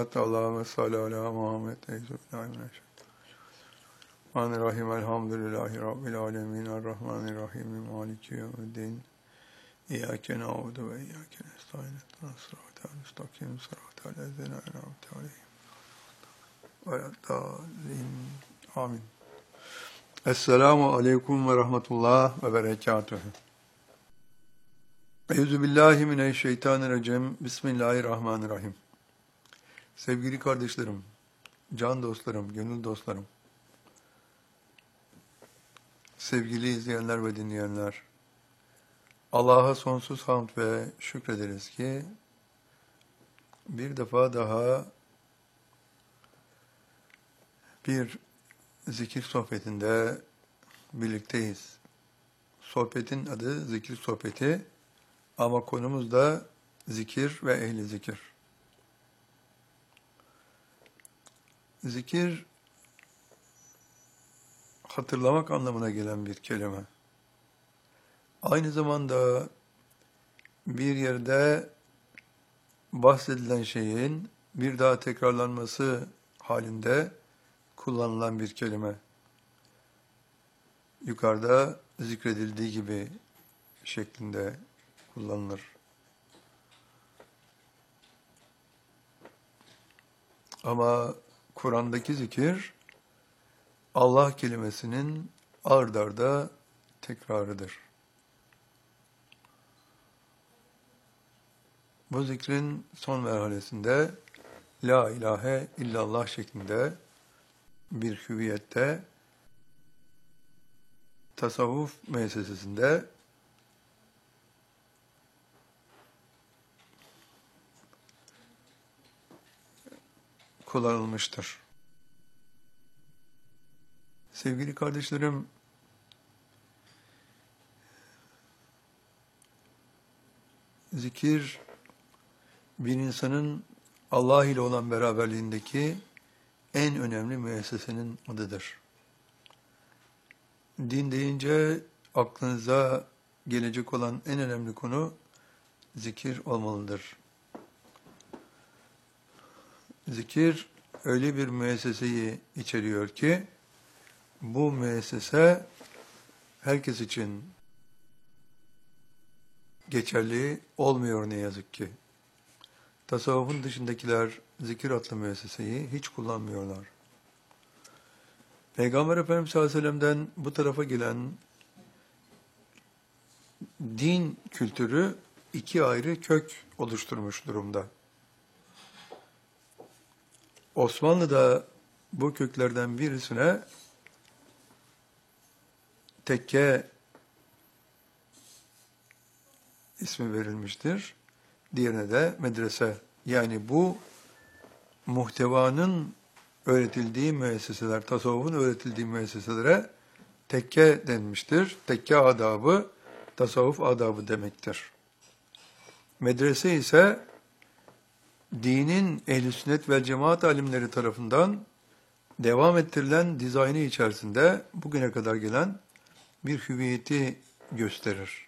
Allahümme salli ala Muhammed. Bismillahirrahmanirrahim. Elhamdülillahi Rabbil alemin. Errahmanirrahim. Maliki yevmiddin. İyyâke na'budu ve iyyâke nestaîn. İhdinas sıratal müstakîm. Sıratal lezîne en'amte aleyhim. Veleddâllîn. Amin. Esselamu aleyküm ve rahmetullah ve berekâtuhu. Euzubillahimineşşeytanirracim. Bismillahirrahmanirrahim. Sevgili kardeşlerim, can dostlarım, gönül dostlarım, sevgili izleyenler ve dinleyenler, Allah'a sonsuz hamd ve şükrederiz ki bir defa daha bir zikir sohbetinde birlikteyiz. Sohbetin adı zikir sohbeti ama konumuz da zikir ve ehli zikir. Zikir, hatırlamak anlamına gelen bir kelime. Aynı zamanda bir yerde bahsedilen şeyin bir daha tekrarlanması halinde kullanılan bir kelime. Yukarıda zikredildiği gibi şeklinde kullanılır. Ama Kur'an'daki zikir, Allah kelimesinin ard arda tekrarıdır. Bu zikrin son merhalesinde La ilahe illallah şeklinde bir hüviyette tasavvuf müessesesinde kullanılmıştır. Sevgili kardeşlerim, zikir bir insanın Allah ile olan beraberliğindeki en önemli müessesenin adıdır. Din deyince aklınıza gelecek olan en önemli konu zikir olmalıdır. Zikir öyle bir müesseseyi içeriyor ki bu müessese herkes için geçerli olmuyor ne yazık ki. Tasavvufun dışındakiler zikir adlı müesseseyi hiç kullanmıyorlar. Peygamber Efendimiz sallallahu aleyhi ve sellem'den bu tarafa gelen din kültürü iki ayrı kök oluşturmuş durumda. Osmanlı'da bu köklerden birisine tekke ismi verilmiştir. Diğerine de medrese. Yani bu muhtevanın öğretildiği müesseseler, tasavvufun öğretildiği müesseselere tekke denmiştir. Tekke adabı, tasavvuf adabı demektir. Medrese ise dinin ehl-i sünnet vel cemaat alimleri tarafından devam ettirilen dizaynı içerisinde bugüne kadar gelen bir hüviyeti gösterir.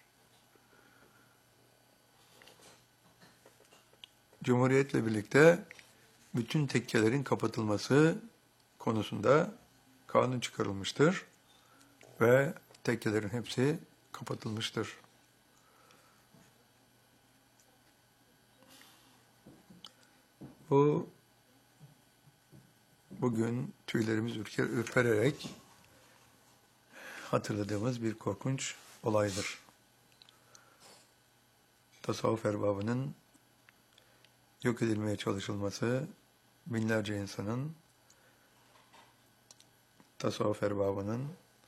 Cumhuriyetle birlikte bütün tekkelerin kapatılması konusunda kanun çıkarılmıştır ve tekkelerin hepsi kapatılmıştır. Bu bugün tüylerimiz ürpererek hatırladığımız bir korkunç olaydır. Tasavvuf erbabının yok edilmeye çalışılması, binlerce insanın, tasavvuf erbabının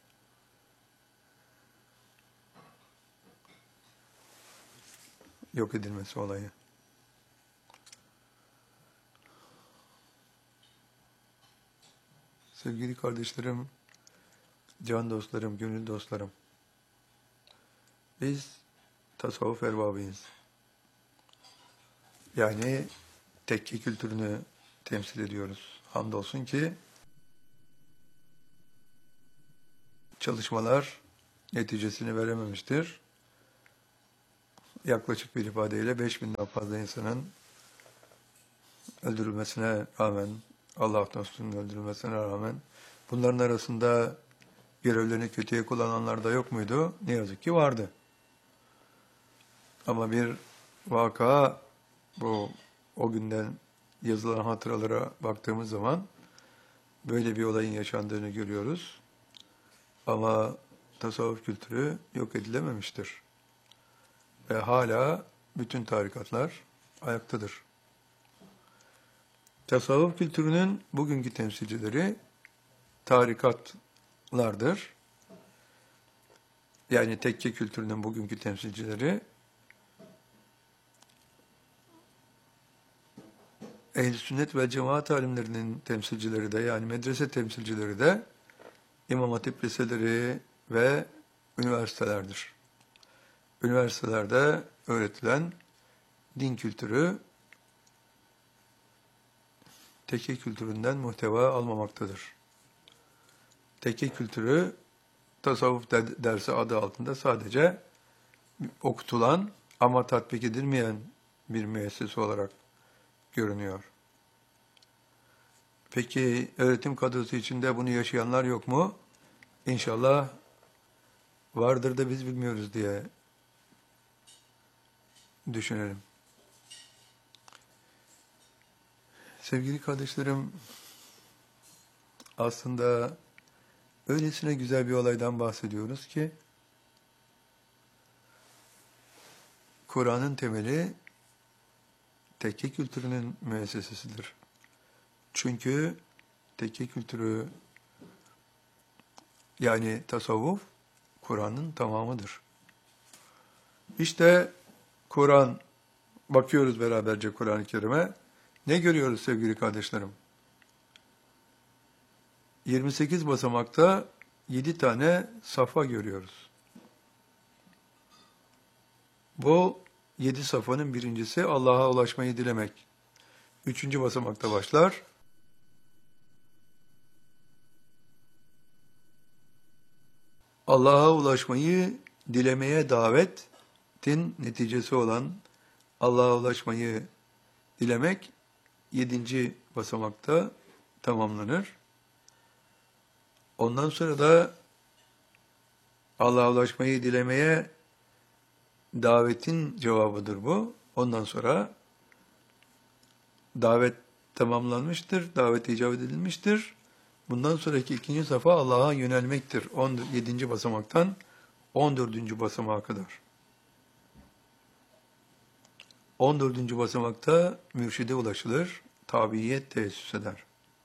yok edilmesi olayı. Sevgili kardeşlerim, can dostlarım, gönül dostlarım, biz tasavvuf erbabıyız. Yani tekke kültürünü temsil ediyoruz. Hamdolsun ki çalışmalar neticesini verememiştir. Yaklaşık bir ifadeyle 5000'den fazla insanın öldürülmesine rağmen, Allah dostunun öldürülmesine rağmen bunların arasında görevlerini kötüye kullananlar da yok muydu? Ne yazık ki vardı. Ama bir vaka, o günden yazılan hatıralara baktığımız zaman böyle bir olayın yaşandığını görüyoruz. Ama tasavvuf kültürü yok edilememiştir. Ve hala bütün tarikatlar ayaktadır. Tasavvuf kültürünün bugünkü temsilcileri tarikatlardır. Yani tekke kültürünün bugünkü temsilcileri Ehl-i Sünnet ve Cemaat alimlerinin temsilcileri de, yani medrese temsilcileri de İmam Hatip liseleri ve üniversitelerdir. Üniversitelerde öğretilen din kültürü tekke kültüründen muhteva almamaktadır. Tekke kültürü tasavvuf dersi adı altında sadece okutulan ama tatbik edilmeyen bir müessese olarak görünüyor. Peki öğretim kadrosu içinde bunu yaşayanlar yok mu? İnşallah vardır da biz bilmiyoruz diye düşünelim. Sevgili kardeşlerim, aslında öylesine güzel bir olaydan bahsediyoruz ki, Kur'an'ın temeli tekke kültürünün müessesesidir. Çünkü tekke kültürü, yani tasavvuf, Kur'an'ın tamamıdır. İşte Kur'an, bakıyoruz beraberce Kur'an-ı Kerim'e, ne görüyoruz sevgili kardeşlerim? 28 basamakta 7 tane safa görüyoruz. Bu 7 safanın birincisi Allah'a ulaşmayı dilemek. 3. basamakta başlar. Allah'a ulaşmayı dilemeye davetin neticesi olan Allah'a ulaşmayı dilemek 7. basamakta tamamlanır. Ondan sonra da Allah'a ulaşmayı dilemeye davetin cevabıdır bu. Ondan sonra davet tamamlanmıştır, davet icabet edilmiştir. Bundan sonraki 2. safa Allah'a yönelmektir. 17. basamaktan 14. basamağa kadar. 14. basamakta mürşide ulaşılır, tabiiyet teessüs eder.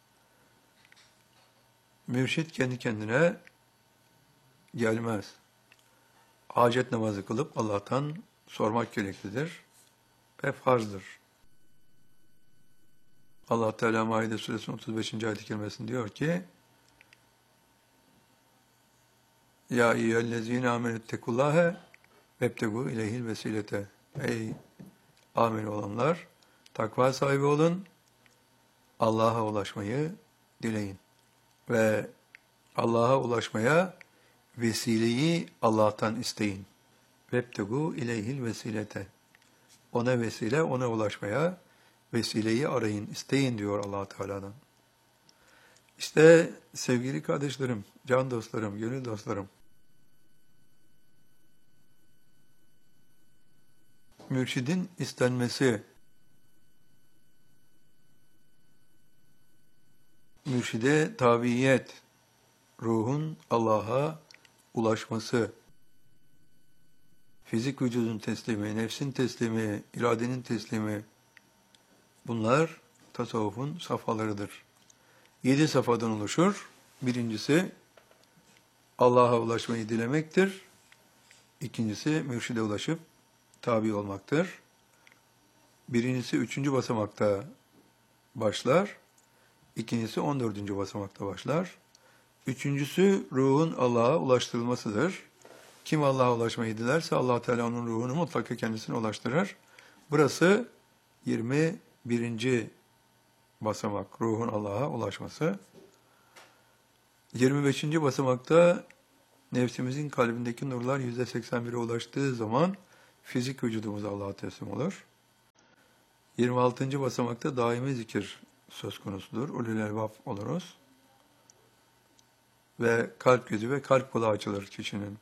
Mürşid kendi kendine gelmez. Hacet namazı kılıp Allah'tan sormak gereklidir ve farzdır. Allah Teala Maide Suresi'nin 35. ayet-i kerimesinde diyor ki: Ya eyyühellezine amenüttekullâhe vebtegû ileyhil vesilete. Ey amin olanlar, takva sahibi olun, Allah'a ulaşmayı dileyin. Ve Allah'a ulaşmaya vesileyi Allah'tan isteyin. Vebtegû ileyhil vesilete. Ona vesile, ona ulaşmaya vesileyi arayın, isteyin diyor Allah Teala'dan. İşte sevgili kardeşlerim, can dostlarım, gönül dostlarım, mürşidin istenmesi, mürşide tabiyet, ruhun Allah'a ulaşması, fizik vücudun teslimi, nefsin teslimi, iradenin teslimi, bunlar tasavvufun safhalarıdır. 7 safhadan oluşur. Birincisi Allah'a ulaşmayı dilemektir. İkincisi mürşide ulaşıp tabi olmaktır. Birincisi 3. basamakta başlar. İkincisi 14. basamakta başlar. Üçüncüsü ruhun Allah'a ulaştırılmasıdır. Kim Allah'a ulaşmayı dilerse Allah Teala onun ruhunu mutlaka kendisine ulaştırır. Burası 21. basamak, ruhun Allah'a ulaşması. 25. basamakta nefsimizin kalbindeki nurlar %81'e ulaştığı zaman fizik vücudumuz Allah'a teslim olur. 26. basamakta daimi zikir söz konusudur. Ulul elbab oluruz. Ve kalp gözü ve kalp kulağı açılır kişinin.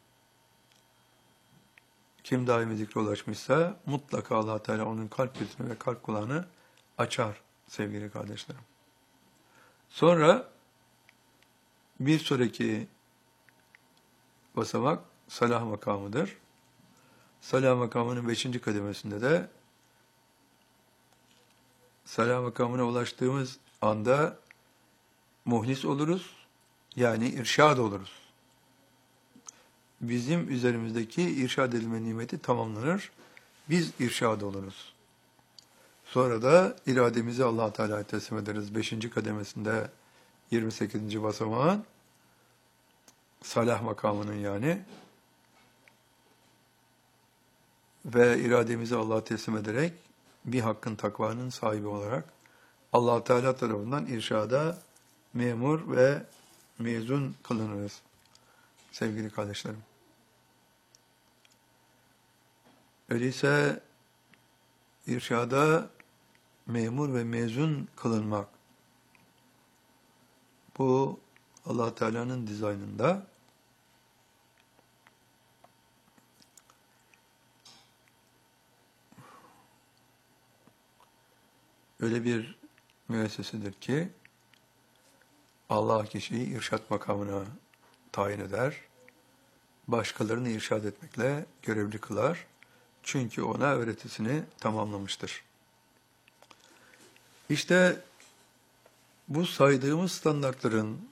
Kim daimi zikre ulaşmışsa mutlaka Allah Teala onun kalp gözünü ve kalp kulağını açar sevgili kardeşlerim. Sonra bir sonraki basamak salah makamıdır. Salah makamının 5. kademesinde de salah makamına ulaştığımız anda muhlis oluruz. Yani irşad oluruz. Bizim üzerimizdeki irşad edilme nimeti tamamlanır. Biz irşad oluruz. Sonra da irademizi Allah Teala'ya teslim ederiz. 5. kademesinde 28. basamağın salah makamının yani ve irademizi Allah'a teslim ederek bir hakkın takvanın sahibi olarak Allah Teala tarafından irşada memur ve mezun kılınırız. Sevgili kardeşlerim. Öyleyse irşada memur ve mezun kılınmak bu Allah Teala'nın dizaynında öyle bir müessesedir ki Allah kişiyi irşad makamına tayin eder, başkalarını irşad etmekle görevli kılar. Çünkü ona öğretisini tamamlamıştır. İşte bu saydığımız standartların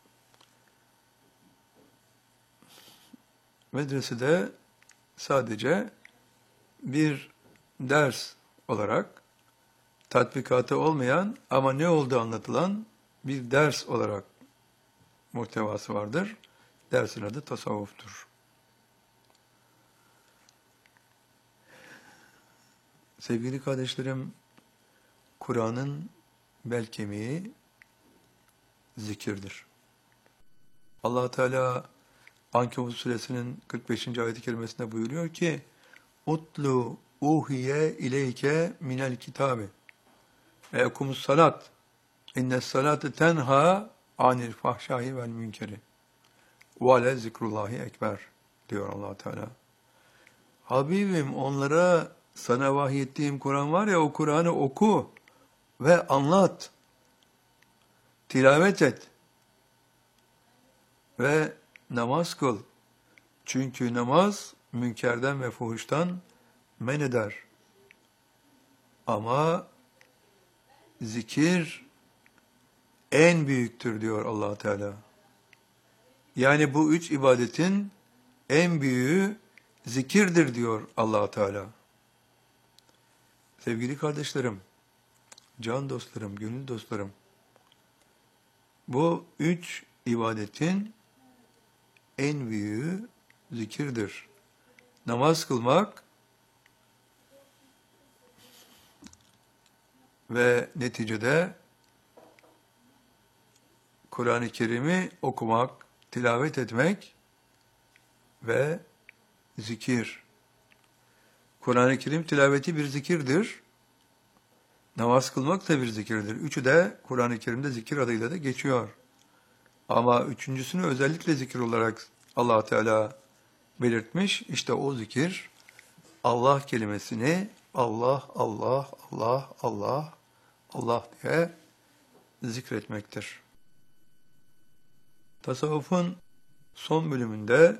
medresede sadece bir ders olarak tatbikatı olmayan ama ne olduğu anlatılan bir ders olarak muhtevası vardır. Dersin adı tasavvuftur. Sevgili kardeşlerim, Kur'an'ın bel kemiği zikirdir. Allah Teala Ankebut suresinin 45. ayet-i kerimesinde buyuruyor ki: "Utlu uhiye ileyke minel kitabi ve ekumus salat. İnnes salate tenha anil fahşai vel münkeri. Ve le zikrullahi ekber." diyor Allah Teala. Habibim, onlara sana vahyettiğim Kur'an var ya, o Kur'an'ı oku ve anlat. Tilavet et. Ve namaz kıl. Çünkü namaz münkerden ve fuhuştan men eder. Ama zikir en büyüktür diyor Allah Teala. Yani bu 3 ibadetin en büyüğü zikirdir diyor Allah Teala. Sevgili kardeşlerim, can dostlarım, gönül dostlarım, bu 3 ibadetin en büyüğü zikirdir. Namaz kılmak ve neticede Kur'an-ı Kerim'i okumak, tilavet etmek ve zikir. Kur'an-ı Kerim tilaveti bir zikirdir. Namaz kılmak da bir zikirdir. Üçü de Kur'an-ı Kerim'de zikir adıyla da geçiyor. Ama üçüncüsünü özellikle zikir olarak Allah Teala belirtmiş. İşte o zikir Allah kelimesini Allah, Allah, Allah, Allah, Allah diye zikretmektir. Tasavvufun son bölümünde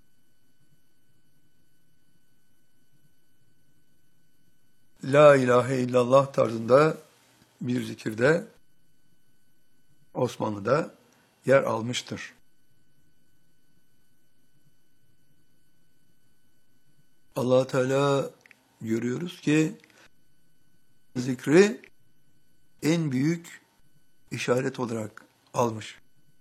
La ilahe illallah tarzında bir zikirde Osmanlı'da yer almıştır. Allah Teala görüyoruz ki zikri en büyük işaret olarak almış.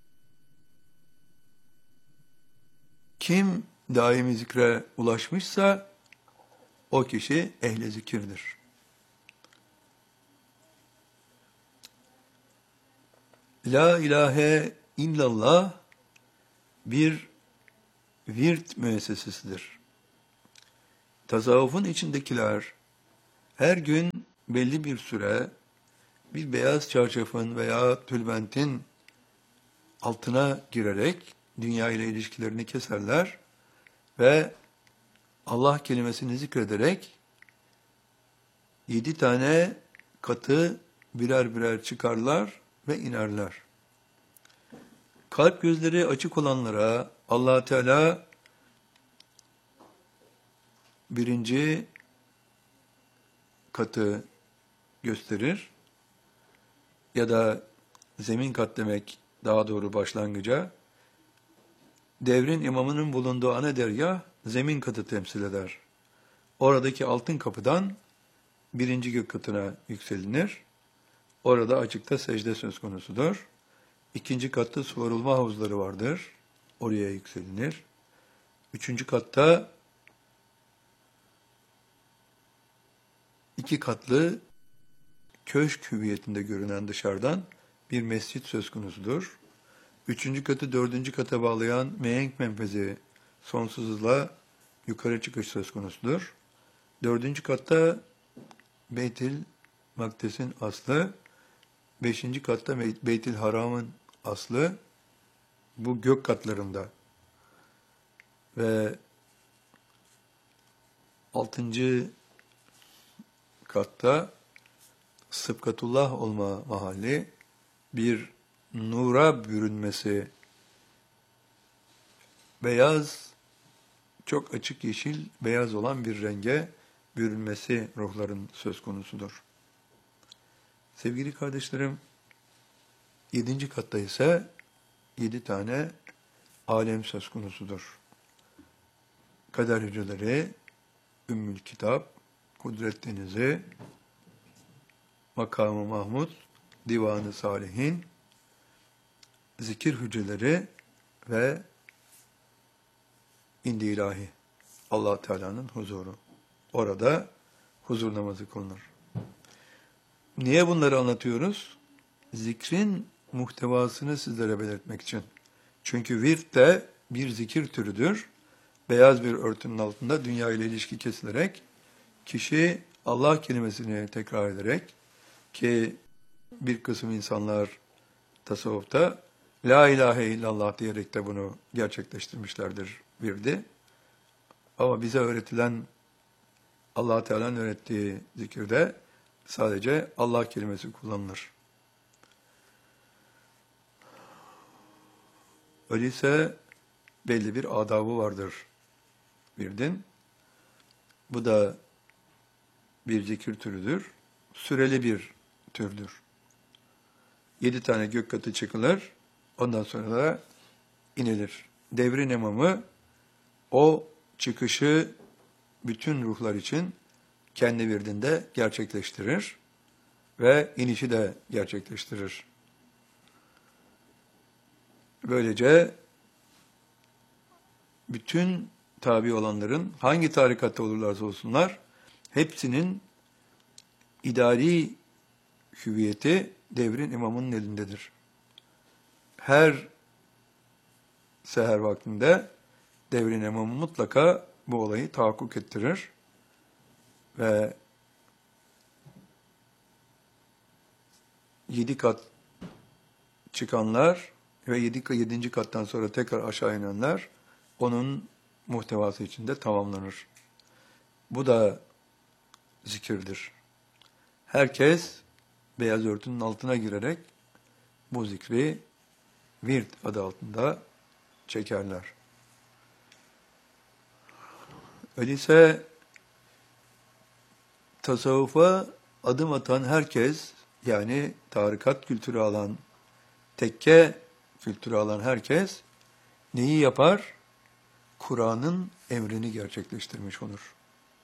Kim daimi zikre ulaşmışsa o kişi ehli zikirdir. La ilahe illallah bir virt müessesesidir. Tasavvufun içindekiler her gün belli bir süre bir beyaz çarşafın veya tülbentin altına girerek dünya ile ilişkilerini keserler ve Allah kelimesini zikrederek 7 tane katı birer birer çıkarlar ve inerler. Kalp gözleri açık olanlara Allah Teala birinci katı gösterir ya da zemin kat demek daha doğru başlangıca. Devrin imamının bulunduğu ana dergah zemin katı temsil eder. Oradaki altın kapıdan birinci gök katına yükselinir. Orada açıkta secde söz konusudur. İkinci katta suvarılma havuzları vardır. Oraya yükselinir. Üçüncü katta 2 katlı köşk hüviyetinde görünen dışarıdan bir mescit söz konusudur. Üçüncü katı dördüncü kata bağlayan mihenk menfezi sonsuz hızla yukarı çıkış söz konusudur. Dördüncü katta Beyt-i Makdes'in aslı, beşinci katta Beyt-i Haram'ın aslı bu gök katlarında ve altıncı katta Sıbkatullah olma mahalli bir nura bürünmesi, beyaz, çok açık yeşil, beyaz olan bir renge bürünmesi ruhların söz konusudur. Sevgili kardeşlerim, 7. katta ise 7 tane alem söz konusudur. Kader hücreleri, Ümmül Kitap, Kudret Denizi, Makamı Mahmud, Divanı Salihin, zikir hücreleri ve İndi ilahi, Allah Teala'nın huzuru. Orada huzur namazı kılınır. Niye bunları anlatıyoruz? Zikrin muhtevasını sizlere belirtmek için. Çünkü virt de bir zikir türüdür. Beyaz bir örtünün altında dünya ile ilişki kesilerek, kişi Allah kelimesini tekrar ederek, ki bir kısım insanlar tasavvufta La ilahe illallah diyerek de bunu gerçekleştirmişlerdir virdi. Ama bize öğretilen, Allah Teala'nın öğrettiği zikirde sadece Allah kelimesi kullanılır. Öyleyse belli bir adabı vardır virdin. Bu da bir zikir türüdür. Süreli bir türdür. 7 tane gök katı çıkılır. Ondan sonra da inilir. Devrin imamı o çıkışı bütün ruhlar için kendi virdinde gerçekleştirir ve inişi de gerçekleştirir. Böylece bütün tabi olanların hangi tarikatta olurlarsa olsunlar hepsinin idari hüviyeti devrin imamının elindedir. Her seher vaktinde devrin imamı mutlaka bu olayı tahakkuk ettirir ve 7 kat çıkanlar ve 7. kattan sonra tekrar aşağı inenler onun muhtevası içinde tamamlanır. Bu da zikirdir. Herkes beyaz örtünün altına girerek bu zikri virt adı altında çekerler. Öyleyse tasavvufa adım atan herkes, yani tarikat kültürü alan, tekke kültürü alan herkes neyi yapar? Kur'an'ın emrini gerçekleştirmiş olur.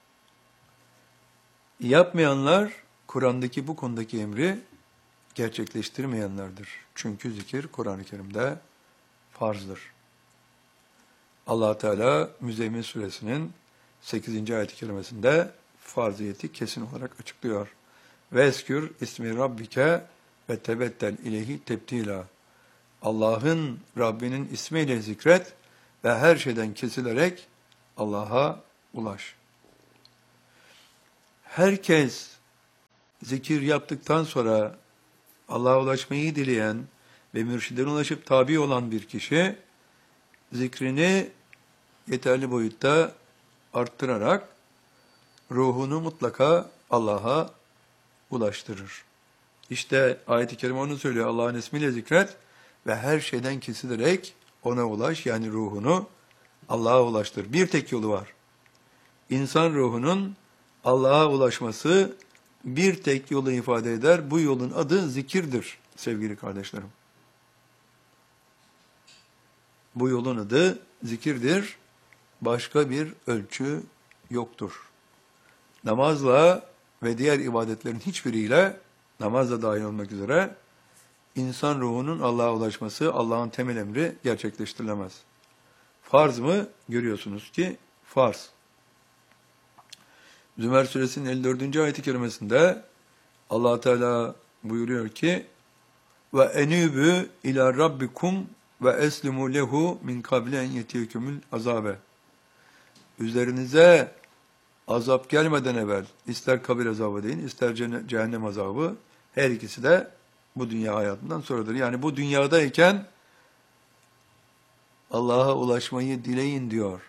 Yapmayanlar Kur'an'daki bu konudaki emri gerçekleştirmeyenlerdir. Çünkü zikir Kur'an-ı Kerim'de farzdır. Allah Teala Müzzemmil suresinin 8. ayet-i kerimesinde farziyeti kesin olarak açıklıyor. Veskür ismi rabbike ve tebettel ileyhi tebtila. Allah'ın, Rabbinin ismiyle zikret ve her şeyden kesilerek Allah'a ulaş. Herkes zikir yaptıktan sonra Allah'a ulaşmayı dileyen ve mürşidine ulaşıp tabi olan bir kişi zikrini yeterli boyutta arttırarak ruhunu mutlaka Allah'a ulaştırır. İşte ayet-i kerime onu söylüyor. Allah'ın ismiyle zikret ve her şeyden kesilerek ona ulaş, yani ruhunu Allah'a ulaştır. Bir tek yolu var. İnsan ruhunun Allah'a ulaşması bir tek yolu ifade eder. Bu yolun adı zikirdir sevgili kardeşlerim. Bu yolun adı zikirdir. Başka bir ölçü yoktur. Namazla ve diğer ibadetlerin hiçbiriyle, namazla dahil olmak üzere, insan ruhunun Allah'a ulaşması, Allah'ın temel emri gerçekleştirilemez. Farz mı? Görüyorsunuz ki farz. Zümer suresinin 54. ayet-i kerimesinde Allah Teala buyuruyor ki: "Ve enübü ila rabbikum ve eslimu lehu min kable en yetiyekumul azabe." Üzerinize azap gelmeden evvel, ister kabir azabı deyin, ister cehennem azabı, her ikisi de bu dünya hayatından sonradır. Yani bu dünyadayken Allah'a ulaşmayı dileyin diyor.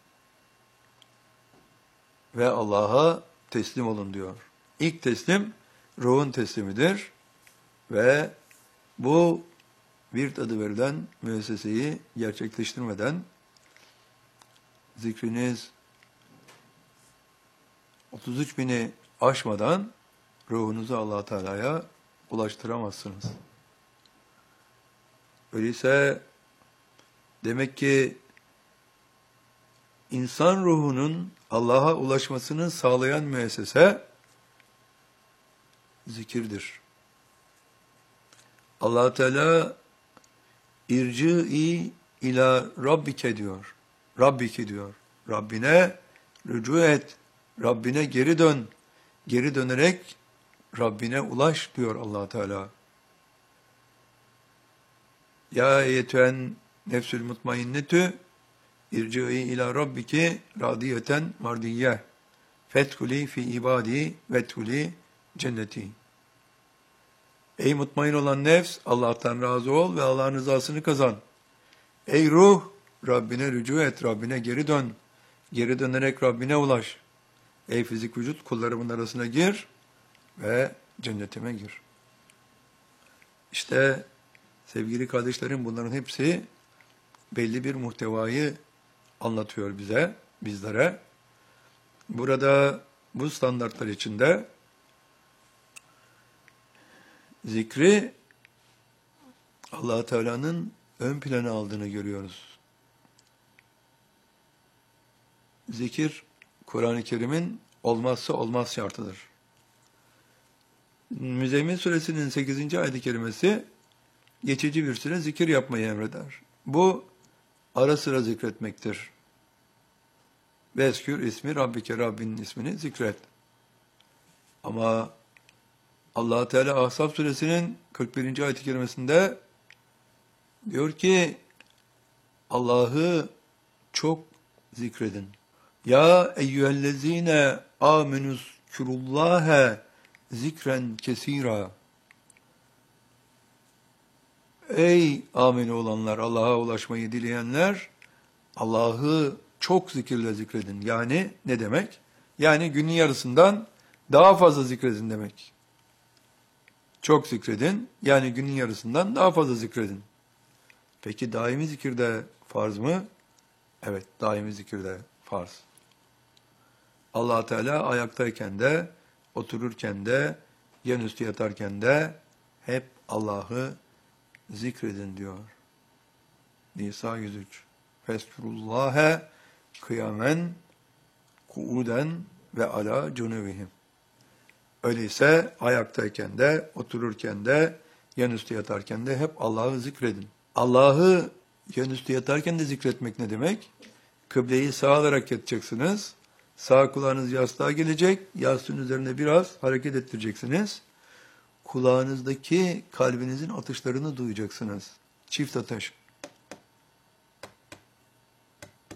Ve Allah'a teslim olun diyor. İlk teslim ruhun teslimidir. Ve bu virt adı verilen müesseseyi gerçekleştirmeden zikriniz 33 bini aşmadan ruhunuzu Allah Teala'ya ulaştıramazsınız. Öyleyse demek ki insan ruhunun Allah'a ulaşmasını sağlayan müessese zikirdir. Allah Teala irci'i ila rabbike diyor. Rabbike diyor. Rabbine rücu et. Rabbine geri dön. Geri dönerek Rabbine ulaş diyor Allah Teala. Ya eyyetühen nefsül mutmainnetü irci'i ila rabbiki radiyeten mardiyyeh fethuli fi ibadi vethuli cenneti. Ey mutmain olan nefs, Allah'tan razı ol ve Allah'ın rızasını kazan. Ey ruh, Rabbine rücu et, Rabbine geri dön. Geri dönerek Rabbine ulaş. Ey fizik vücut, kullarımın arasına gir ve cennetime gir. İşte sevgili kardeşlerim, bunların hepsi belli bir muhtevayı anlatıyor bize, bizlere. Burada bu standartlar içinde zikri Allah Teala'nın ön plana aldığını görüyoruz. Zikir, Kur'an-ı Kerim'in olmazsa olmaz şartıdır. Müzzemmil suresinin 8. ayet-i kerimesi geçici bir süre zikir yapmayı emreder. Bu ara sıra zikretmektir. Veskür ismi Rabbike, Rabbinin ismini zikret. Ama Allah Teala Ahzab suresinin 41. ayet-i kerimesinde diyor ki Allah'ı çok zikredin. Ya eyyühellezine amenüzkurullâhe zikren kesîrâ. Ey ameli olanlar, Allah'a ulaşmayı dileyenler, Allah'ı çok zikirle zikredin. Yani ne demek? Yani günün yarısından daha fazla zikredin demek. Çok zikredin, yani günün yarısından daha fazla zikredin. Peki daimi zikirde farz mı? Evet, daimi zikirde farz. Allah Teala ayaktayken de, otururken de, yanüstü yatarken de hep Allah'ı zikredin diyor. Nisa 103. Feskurullâhe kıyamen, kuuden ve ala cunuvihim. Öyleyse ayaktayken de, otururken de, yanüstü yatarken de hep Allah'ı zikredin. Allah'ı yanüstü yatarken de zikretmek ne demek? Kıbleyi sağa alarak yatacaksınız. Sağ kulağınız yastığa gelecek. Yastığın üzerine biraz hareket ettireceksiniz. Kulağınızdaki kalbinizin atışlarını duyacaksınız. Çift atış.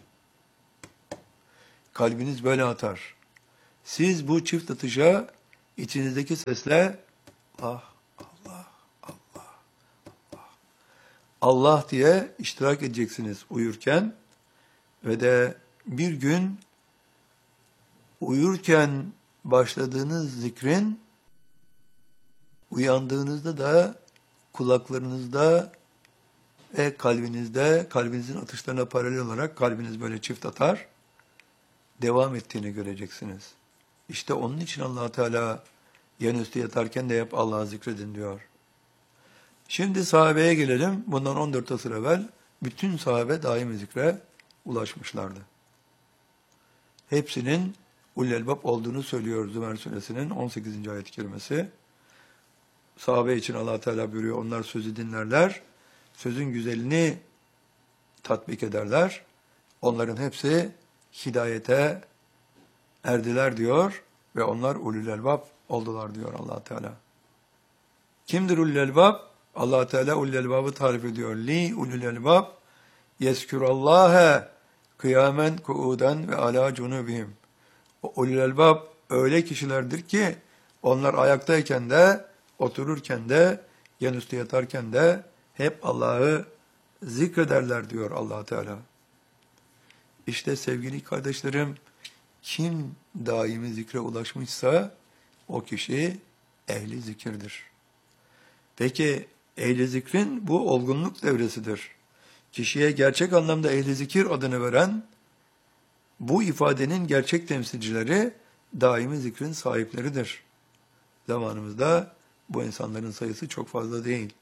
Kalbiniz böyle atar. Siz bu çift atışa İçinizdeki sesle Allah, Allah, Allah, Allah diye iştirak edeceksiniz uyurken ve de bir gün uyurken başladığınız zikrin uyandığınızda da kulaklarınızda ve kalbinizde, kalbinizin atışlarına paralel olarak kalbiniz böyle çift atar, devam ettiğini göreceksiniz. İşte onun için Allah Teala yanüstü yatarken de hep Allah'ı zikredin diyor. Şimdi sahabeye gelelim. Bundan 14 asır evvel bütün sahabe daimi zikre ulaşmışlardı. Hepsinin ulul-elbab olduğunu söylüyor Zümer suresinin 18. ayet-i kerimesi. Sahabe için Allah Teala buyuruyor, onlar sözü dinlerler, sözün güzelini tatbik ederler. Onların hepsi hidayete erdiler diyor ve onlar ulul-elbab oldular diyor Allah Teala. Kimdir ulul-elbab? Allah Teala ulul-elbabı tarif ediyor. Li ulul-elbab yezkurallâhe kıyamen kuuden ve alâ cunubihim. O ulul-elbab öyle kişilerdir ki onlar ayaktayken de, otururken de, yanüstü yatarken de hep Allah'ı zikrederler diyor Allah Teala. İşte sevgili kardeşlerim, kim daimi zikre ulaşmışsa o kişi ehli zikirdir. Peki ehli zikrin bu olgunluk devresidir. Kişiye gerçek anlamda ehli zikir adını veren bu ifadenin gerçek temsilcileri daimi zikrin sahipleridir. Zamanımızda bu insanların sayısı çok fazla değil.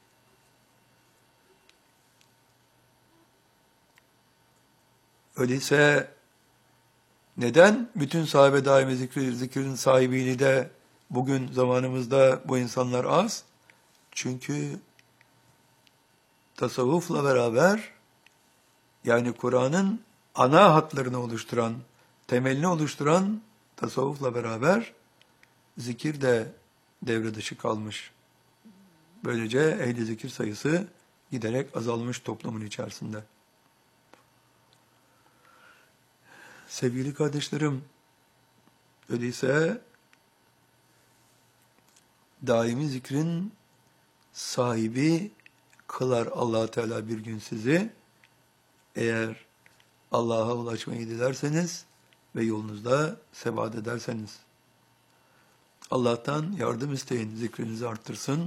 Öyleyse neden bütün sahabe daimi zikrin sahibiydi de bugün zamanımızda bu insanlar az? Çünkü tasavvufla beraber, yani Kur'an'ın ana hatlarını oluşturan, temelini oluşturan tasavvufla beraber zikir de devre dışı kalmış. Böylece ehli zikir sayısı giderek azalmış toplumun içerisinde. Sevgili kardeşlerim, öyleyse daimi zikrin sahibi kılar Allah Teala bir gün sizi, eğer Allah'a ulaşmayı dilerseniz ve yolunuzda sebat ederseniz. Allah'tan yardım isteyin, zikrinizi arttırsın.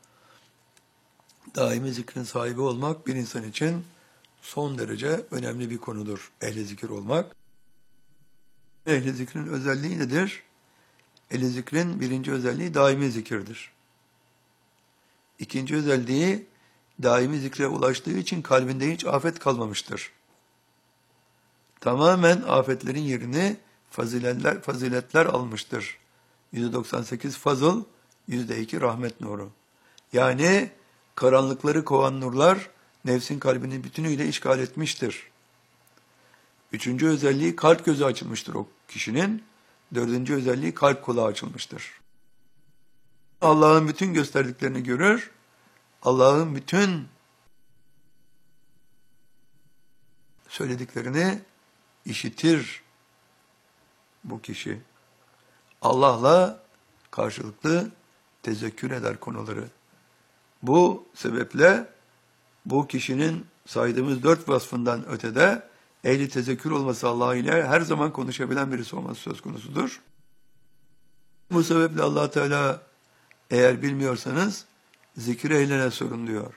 Daimi zikrin sahibi olmak bir insan için son derece önemli bir konudur, ehli zikir olmak. Ehli zikrin özelliği nedir? Ehli zikrin birinci özelliği daimi zikirdir. İkinci özelliği, daimi zikre ulaştığı için kalbinde hiç afet kalmamıştır. Tamamen afetlerin yerini faziletler almıştır. %98 fazıl, %2 rahmet nuru. Yani karanlıkları kovan nurlar nefsin kalbini bütünüyle işgal etmiştir. Üçüncü özelliği, kalp gözü açılmıştır o kişinin. Dördüncü özelliği, kalp kulağı açılmıştır. Allah'ın bütün gösterdiklerini görür, Allah'ın bütün söylediklerini işitir bu kişi. Allah'la karşılıklı tezekkür eder konuları. Bu sebeple bu kişinin saydığımız 4 vasfından ötede ehli tezekkür olması, Allah ile her zaman konuşabilen birisi olması söz konusudur. Bu sebeple Allah Teala, eğer bilmiyorsanız zikir ehline sorun diyor.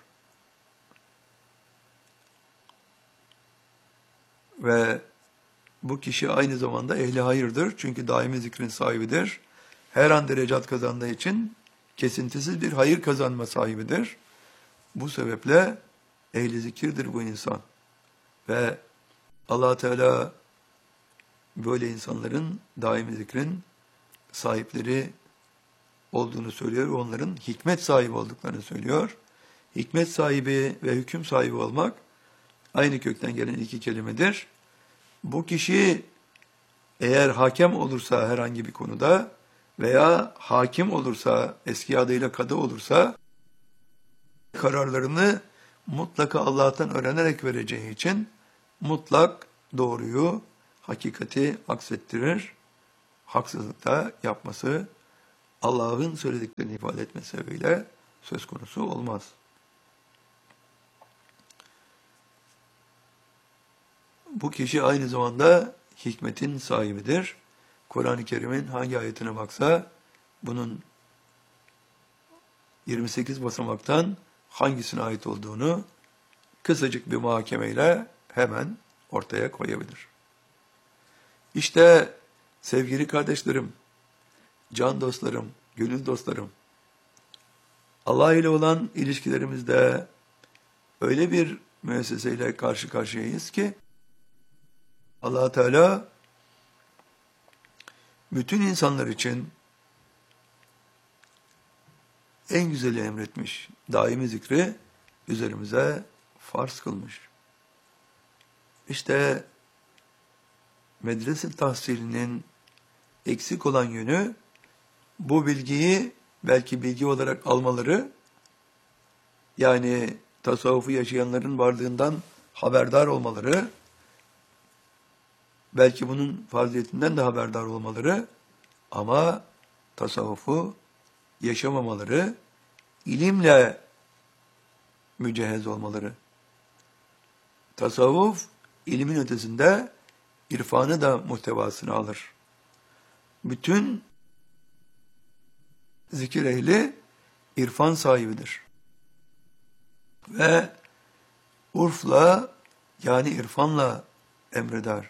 Ve bu kişi aynı zamanda ehli hayırdır. Çünkü daimi zikrin sahibidir. Her an derecat kazandığı için kesintisiz bir hayır kazanma sahibidir. Bu sebeple ehli zikirdir bu insan. Ve Allah Teala böyle insanların daimi zikrin sahipleri olduğunu söylüyor. Onların hikmet sahibi olduklarını söylüyor. Hikmet sahibi ve hüküm sahibi olmak aynı kökten gelen iki kelimedir. Bu kişi eğer hakem olursa herhangi bir konuda veya hakim olursa, eski adıyla kadı olursa, kararlarını mutlaka Allah'tan öğrenerek vereceği için mutlak doğruyu, hakikati aksettirir. Haksızlıkta yapması Allah'ın söylediklerini ifade etme sebebiyle söz konusu olmaz. Bu kişi aynı zamanda hikmetin sahibidir. Kur'an-ı Kerim'in hangi ayetine baksa bunun 28 basamaktan hangisine ait olduğunu kısacık bir muhakemeyle hemen ortaya koyabilir. İşte sevgili kardeşlerim, can dostlarım, gönül dostlarım, Allah ile olan ilişkilerimizde öyle bir müesseseyle karşı karşıyayız ki Allah Teala bütün insanlar için en güzeli emretmiş. Daimi zikri üzerimize farz kılmış. İşte medrese tahsilinin eksik olan yönü bu bilgiyi belki bilgi olarak almaları, yani tasavvufu yaşayanların varlığından haberdar olmaları, belki bunun faziletinden de haberdar olmaları ama tasavvufu yaşamamaları, ilimle mücehhez olmaları. Tasavvuf, ilimin ötesinde irfanı da muhtevasını alır. Bütün zikir ehli irfan sahibidir. Ve urfla, yani irfanla emreder.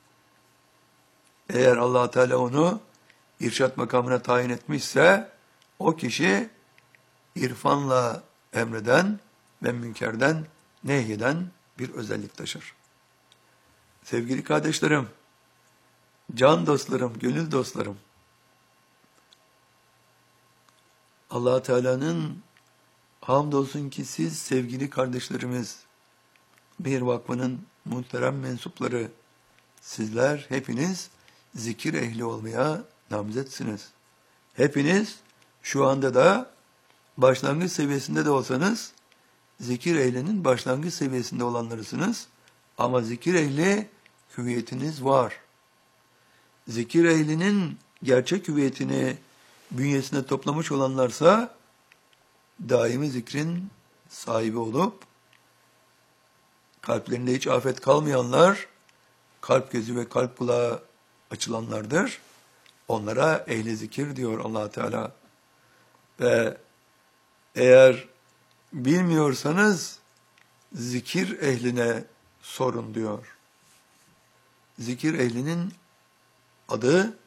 Eğer Allah Teala onu irşat makamına tayin etmişse, o kişi irfanla emreden ve münkerden nehyeden bir özellik taşır. Sevgili kardeşlerim, can dostlarım, gönül dostlarım, Allah Teala'nın hamdolsun ki siz sevgili kardeşlerimiz, bir vakfının muhterem mensupları, sizler hepiniz zikir ehli olmaya namzetsiniz. Hepiniz şu anda da başlangıç seviyesinde de olsanız, zikir ehlinin başlangıç seviyesinde olanlarısınız. Ama zikir ehli hüviyetiniz var. Zikir ehlinin gerçek hüviyetini bünyesine toplamış olanlarsa, daimi zikrin sahibi olup, kalplerinde hiç afet kalmayanlar, kalp gözü ve kalp kulağı açılanlardır. Onlara ehli zikir diyor Allah Teala. Ve eğer bilmiyorsanız zikir ehline sorun diyor. Zikir ehlinin adı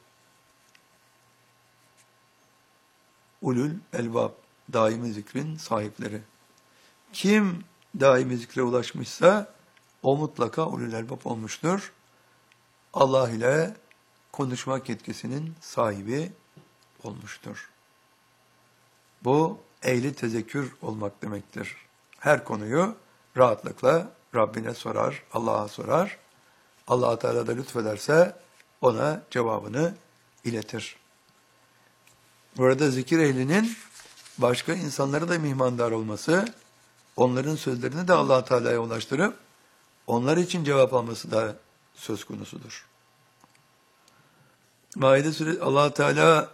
ulul elbab, daimi zikrin sahipleri. Kim daimi zikre ulaşmışsa o mutlaka ulul elbab olmuştur. Allah ile konuşmak yetkisinin sahibi olmuştur. Bu ehli tezekkür olmak demektir. Her konuyu rahatlıkla Rabbine sorar, Allah'a sorar. Allah Teala da lütfederse ona cevabını iletir. Burada zikir ehlinin başka insanlara da mihmandar olması, onların sözlerini de Allah Teala'ya ulaştırıp onlar için cevap alması da söz konusudur. Maide suresi Allah Teala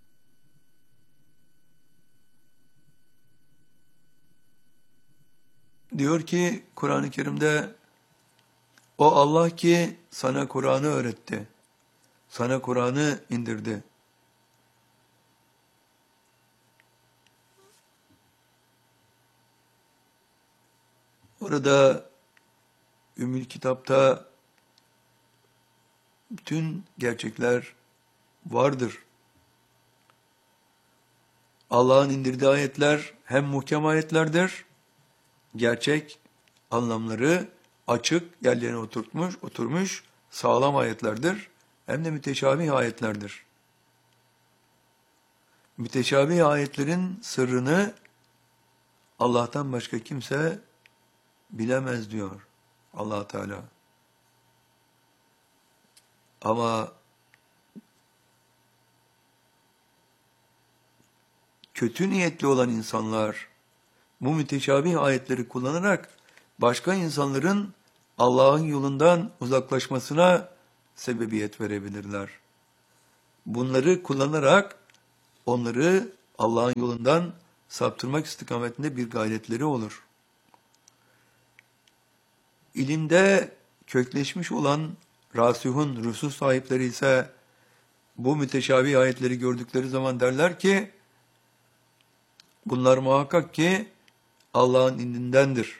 diyor ki Kur'an-ı Kerim'de, o Allah ki sana Kur'an'ı öğretti, sana Kur'an'ı indirdi. Orada Ümmül Kitap'ta bütün gerçekler vardır. Allah'ın indirdiği ayetler hem muhkem ayetlerdir, gerçek anlamları açık yerlerine oturmuş sağlam ayetlerdir, hem de müteşabih ayetlerdir. Müteşabih ayetlerin sırrını Allah'tan başka kimse bilemez diyor Allah Teala. Ama kötü niyetli olan insanlar bu müteşabih ayetleri kullanarak başka insanların Allah'ın yolundan uzaklaşmasına sebebiyet verebilirler. Bunları kullanarak onları Allah'ın yolundan saptırmak istikametinde bir gayretleri olur. İlimde kökleşmiş olan rasihun, rusuh sahipleri ise bu müteşabih ayetleri gördükleri zaman derler ki, bunlar muhakkak ki Allah'ın indindendir.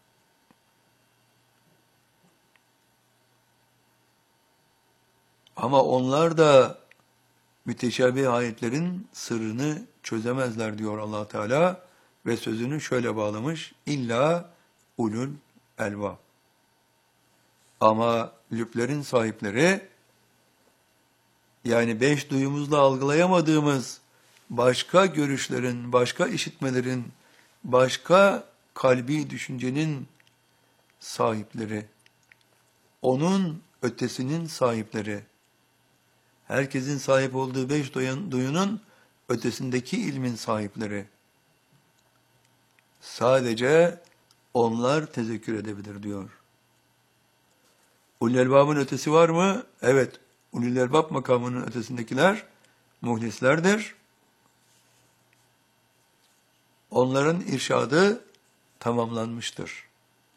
Ama onlar da müteşabih ayetlerin sırrını çözemezler diyor Allah Teala ve sözünü şöyle bağlamış: İlla ulul elbab. Ama lüblerin sahipleri, yani 5 duyumuzla algılayamadığımız başka görüşlerin, başka işitmelerin, başka kalbi düşüncenin sahipleri, onun ötesinin sahipleri, herkesin sahip olduğu 5 duyunun ötesindeki ilmin sahipleri, sadece onlar tezekkür edebilir diyor. Ulul Elbab'ın ötesi var mı? Evet, Ulul Elbab makamının ötesindekiler muhlislerdir. Onların irşadı tamamlanmıştır.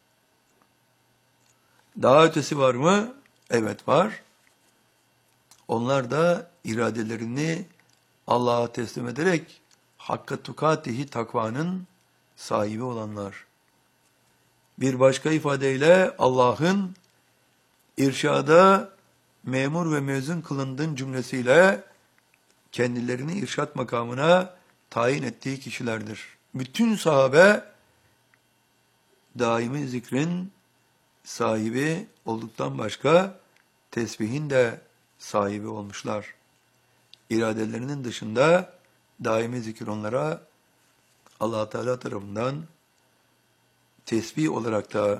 Daha ötesi var mı? Evet var. Onlar da iradelerini Allah'a teslim ederek hakka tukatihi takvanın sahibi olanlar. Bir başka ifadeyle Allah'ın irşada memur ve mezun kılındığın cümlesiyle kendilerini irşat makamına tayin ettiği kişilerdir. Bütün sahabe daimi zikrin sahibi olduktan başka tesbihin de sahibi olmuşlar. İradelerinin dışında daimi zikir onlara Allah Teala tarafından tesbih olarak da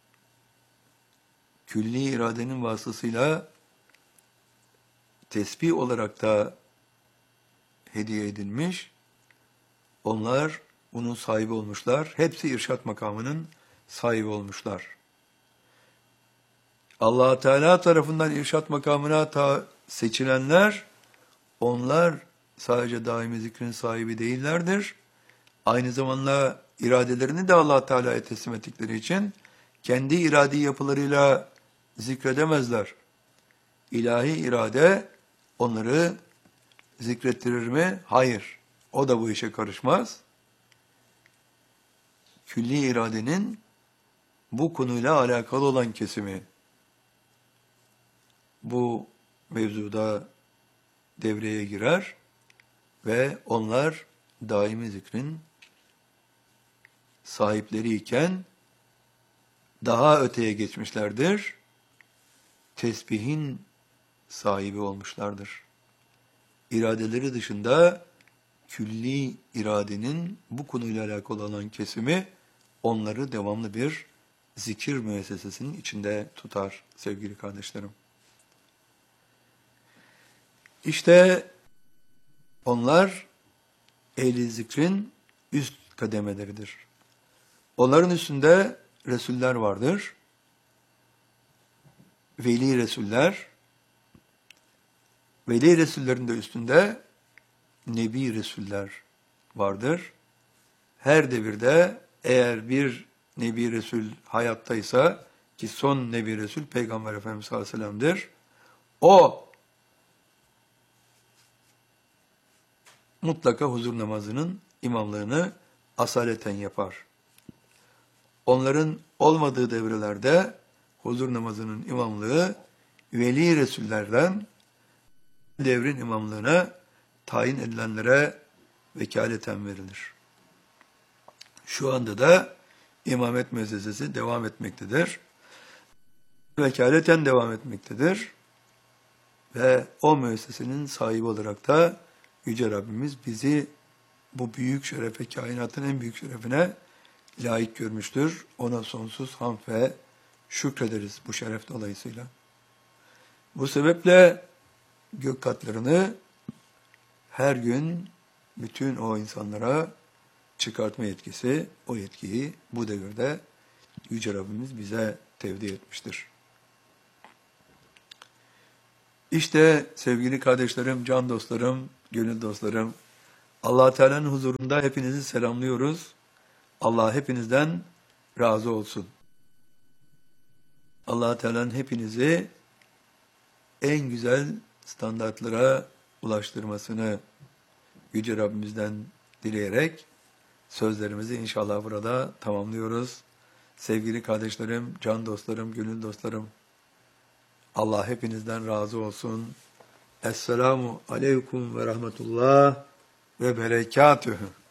külli iradenin vasıtasıyla tesbih olarak da hediye edilmiş. Onlar bunun sahibi olmuşlar. Hepsi irşat makamının sahibi olmuşlar. Allah Teala tarafından irşat makamına seçilenler, onlar sadece daimi zikrin sahibi değillerdir. Aynı zamanda iradelerini de Allah Teala'ya teslim ettikleri için kendi iradi yapılarıyla zikredemezler. İlahi irade onları zikrettirir mi? Hayır. O da bu işe karışmaz. Külli iradenin bu konuyla alakalı olan kesimi bu mevzuda devreye girer ve onlar daimi zikrin sahipleri iken daha öteye geçmişlerdir. Tesbihin sahibi olmuşlardır. İradeleri dışında külli iradenin bu konuyla alakalı olan kesimi onları devamlı bir zikir müessesesinin içinde tutar sevgili kardeşlerim. İşte onlar ehli zikrin üst kademeleridir. Onların üstünde Resuller vardır. Veli Resuller. Veli Resullerin de üstünde Nebi Resuller vardır. Her devirde eğer bir Nebi Resul hayattaysa, ki son Nebi Resul Peygamber Efendimiz sallallahu aleyhi ve sellem'dir, o mutlaka huzur namazının imamlığını asaleten yapar. Onların olmadığı devrelerde huzur namazının imamlığı Veli Resullerden devrin imamlığına tayin edilenlere vekaleten verilir. Şu anda da imamet müessesesi devam etmektedir. Vekaleten devam etmektedir. Ve o müessesenin sahibi olarak da Yüce Rabbimiz bizi bu büyük şerefe, kainatın en büyük şerefine layık görmüştür. Ona sonsuz hamd ve şükrederiz bu şeref dolayısıyla. Bu sebeple gök katlarını her gün bütün o insanlara çıkartma yetkisi, o yetkiyi bu devirde Yüce Rabbimiz bize tevdi etmiştir. İşte sevgili kardeşlerim, can dostlarım, gönül dostlarım, Allah Teala'nın huzurunda hepinizi selamlıyoruz. Allah hepinizden razı olsun. Allah Teala'nın hepinizi en güzel standartlara ulaştırmasını Yüce Rabbimizden dileyerek sözlerimizi inşallah burada tamamlıyoruz. Sevgili kardeşlerim, can dostlarım, gönül dostlarım, Allah hepinizden razı olsun. Esselamu aleyküm ve rahmetullah ve berekatühü.